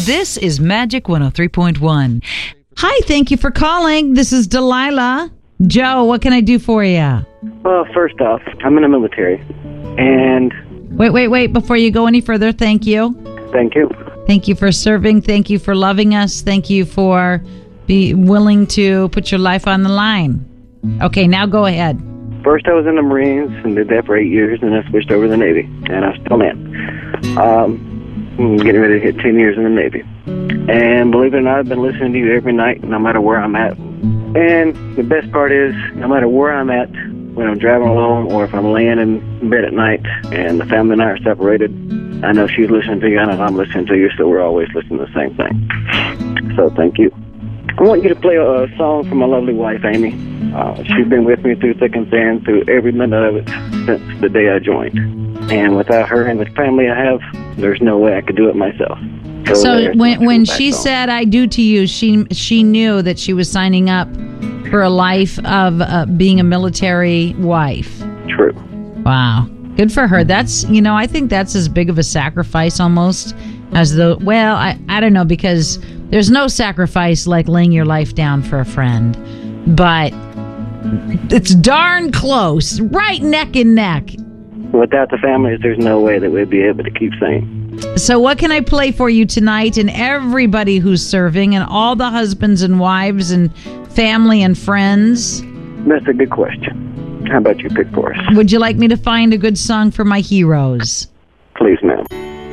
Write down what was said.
This is Magic 103.1. Hi, thank you for calling. This is Delilah. Joe, what can I do for you? Well, first off, I'm in the military, and... Wait. Before you go any further, thank you. Thank you. Thank you for serving. Thank you for loving us. Thank you for being willing to put your life on the line. Okay, now go ahead. First, I was in the Marines and did that for 8 years, and I switched over to the Navy, and I'm still in. I'm getting ready to hit 10 years in the Navy. And believe it or not, I've been listening to you every night, no matter where I'm at. And the best part is, no matter where I'm at, when I'm driving alone or if I'm laying in bed at night and the family and I are separated, I know she's listening to you, and I'm listening to you, so we're always listening to the same thing. So thank you. I want you to play a song for my lovely wife, Amy. She's been with me through thick and thin, through every minute of it since the day I joined. And without her and the family I have, there's no way I could do it myself. So when she said "I do" to you, she knew that she was signing up for a life of being a military wife. True. Wow. Good for her. That's, I think that's as big of a sacrifice almost as I don't know, because there's no sacrifice like laying your life down for a friend, but it's darn close, right neck and neck. Without the families, there's no way that we'd be able to keep sane. So what can I play for you tonight, and everybody who's serving and all the husbands and wives and family and friends? That's a good question. How about you pick for us? Would you like me to find a good song for my heroes? Please, ma'am.